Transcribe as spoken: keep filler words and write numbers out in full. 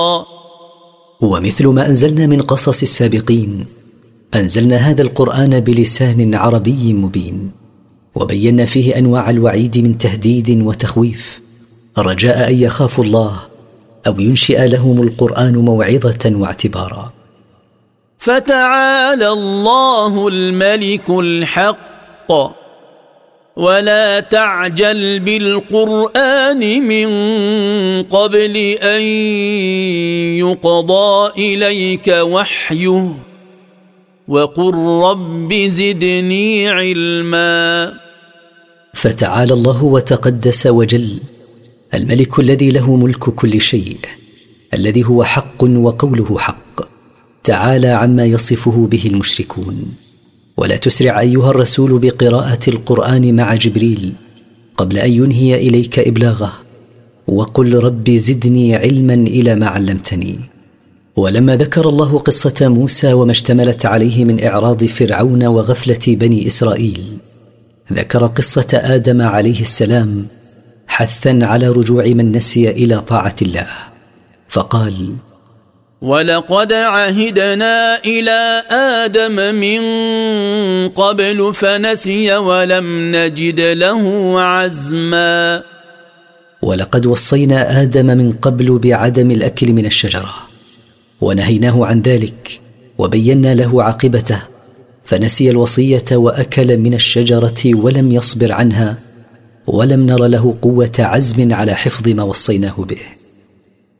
ومثل ما أنزلنا من قصص السابقين أنزلنا هذا القرآن بلسان عربي مبين، وبينا فيه أنواع الوعيد من تهديد وتخويف رجاء أن يخافوا الله أو ينشئ لهم القرآن موعظة واعتبارا. فتعالى الله الملك الحق ولا تعجل بالقرآن من قبل أن يقضى إليك وحيه وقل رب زدني علما. فتعالى الله وتقدس وجل الملك الذي له ملك كل شيء، الذي هو حق وقوله حق، تعالى عما يصفه به المشركون. ولا تسرع أيها الرسول بقراءة القرآن مع جبريل قبل أن ينهي إليك إبلاغه، وقل رب زدني علما إلى ما علمتني. ولما ذكر الله قصة موسى وما اشتملت عليه من إعراض فرعون وغفلة بني إسرائيل، ذكر قصة آدم عليه السلام حثا على رجوع من نسي إلى طاعة الله، فقال: ولقد عهدنا إلى آدم من قبل فنسي ولم نجد له عزما. ولقد وصينا آدم من قبل بعدم الأكل من الشجرة، ونهيناه عن ذلك وبينا له عاقبته، فنسي الوصية وأكل من الشجرة ولم يصبر عنها، ولم نر له قوة عزم على حفظ ما وصيناه به.